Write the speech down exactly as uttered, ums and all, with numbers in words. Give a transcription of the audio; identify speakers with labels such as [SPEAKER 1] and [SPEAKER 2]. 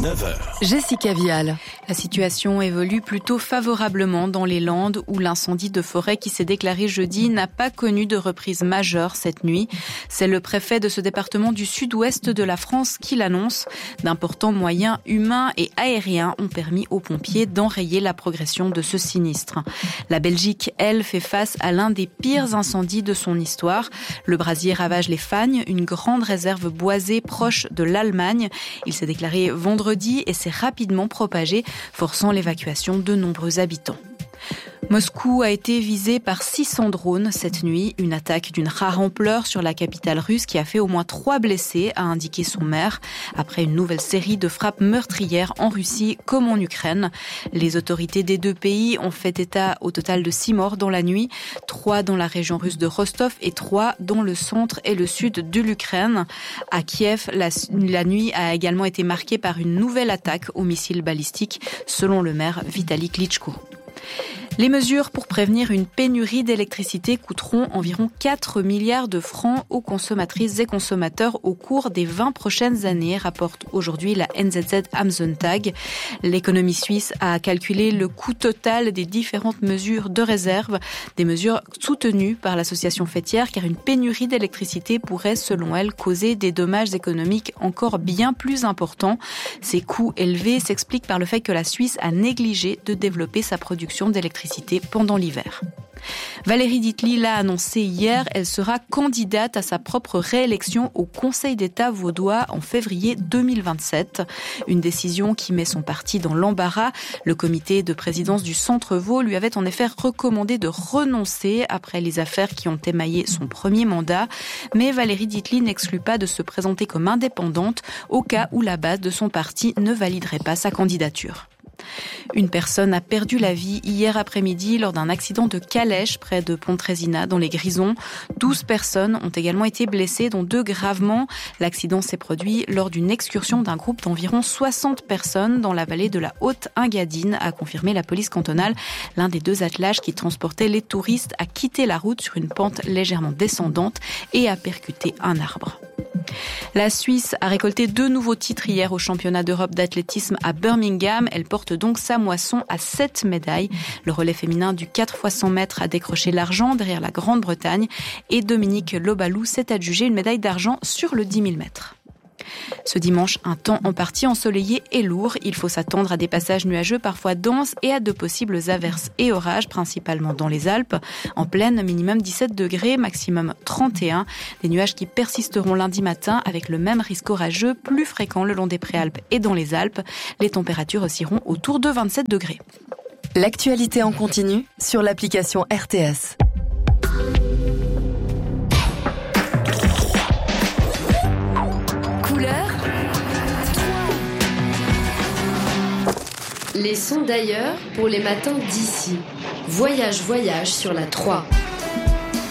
[SPEAKER 1] neuf heures.
[SPEAKER 2] Jessica Vial.
[SPEAKER 3] La situation évolue plutôt favorablement dans les Landes où l'incendie de forêt qui s'est déclaré jeudi n'a pas connu de reprise majeure cette nuit. C'est le préfet de ce département du sud-ouest de la France qui l'annonce. D'importants moyens humains et aériens ont permis aux pompiers d'enrayer la progression de ce sinistre. La Belgique, elle, fait face à l'un des pires incendies de son histoire. Le brasier ravage les Fagnes, une grande réserve boisée proche de l'Allemagne. Il s'est déclaré vendredi et s'est rapidement propagé, forçant l'évacuation de nombreux habitants. Moscou a été visé par six cents drones cette nuit, une attaque d'une rare ampleur sur la capitale russe qui a fait au moins trois blessés, a indiqué son maire, après une nouvelle série de frappes meurtrières en Russie comme en Ukraine. Les autorités des deux pays ont fait état au total de six morts dans la nuit, trois dans la région russe de Rostov et trois dans le centre et le sud de l'Ukraine. À Kiev, la, la nuit a également été marquée par une nouvelle attaque au missile balistique, selon le maire Vitali Klitschko. Les mesures pour prévenir une pénurie d'électricité coûteront environ quatre milliards de francs aux consommatrices et consommateurs au cours des vingt prochaines années, rapporte aujourd'hui la N Z Z am Sonntag. L'économie suisse a calculé le coût total des différentes mesures de réserve, des mesures soutenues par l'association faîtière, car une pénurie d'électricité pourrait, selon elle, causer des dommages économiques encore bien plus importants. Ces coûts élevés s'expliquent par le fait que la Suisse a négligé de développer sa production d'électricité pendant l'hiver. Valérie Dietly l'a annoncé hier, elle sera candidate à sa propre réélection au Conseil d'État vaudois en février deux mille vingt-sept. Une décision qui met son parti dans l'embarras. Le comité de présidence du Centre Vaud lui avait en effet recommandé de renoncer après les affaires qui ont émaillé son premier mandat. Mais Valérie Dietly n'exclut pas de se présenter comme indépendante au cas où la base de son parti ne validerait pas sa candidature. Une personne a perdu la vie hier après-midi lors d'un accident de calèche près de Pontresina dans les Grisons. douze personnes ont également été blessées, dont deux gravement. L'accident s'est produit lors d'une excursion d'un groupe d'environ soixante personnes dans la vallée de la Haute-Engadine, a confirmé la police cantonale. L'un des deux attelages qui transportait les touristes a quitté la route sur une pente légèrement descendante et a percuté un arbre. La Suisse a récolté deux nouveaux titres hier au championnat d'Europe d'athlétisme à Birmingham. Elle porte donc sa moisson à sept médailles. Le relais féminin du quatre fois cent mètres a décroché l'argent derrière la Grande-Bretagne et Dominique Lobalou s'est adjugé une médaille d'argent sur le dix mille mètres. Ce dimanche, un temps en partie ensoleillé et lourd. Il faut s'attendre à des passages nuageux parfois denses et à de possibles averses et orages, principalement dans les Alpes. En plaine, minimum dix-sept degrés, maximum trente et un. Des nuages qui persisteront lundi matin avec le même risque orageux, plus fréquent le long des Préalpes et dans les Alpes. Les températures oscilleront autour de vingt-sept degrés.
[SPEAKER 2] L'actualité en continu sur l'application R T S.
[SPEAKER 4] Les sons d'ailleurs pour les matins d'ici. Voyage, voyage sur la trois.